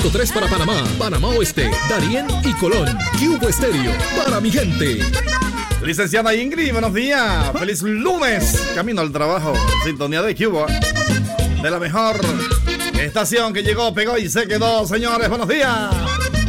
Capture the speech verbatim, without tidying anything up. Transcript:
tres para Panamá, Panamá Oeste, Darién y Colón. Cubo Estéreo, para mi gente. Licenciada Ingrid, buenos días. Feliz lunes. Camino al trabajo. Sintonía de Cuba. De la mejor estación que llegó, pegó y se quedó. Señores, buenos días.